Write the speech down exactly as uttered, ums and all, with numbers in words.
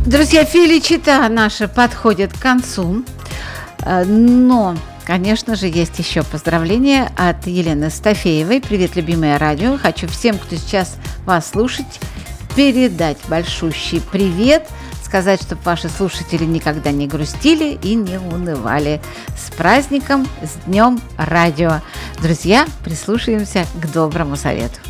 Друзья, филичита наша подходит к концу, но, конечно же, есть еще поздравления от Елены Стафеевой. Привет, любимое радио. Хочу всем, кто сейчас вас слушает, передать большущий привет, сказать, чтобы ваши слушатели никогда не грустили и не унывали. С праздником, с Днем радио! Друзья, прислушаемся к доброму совету.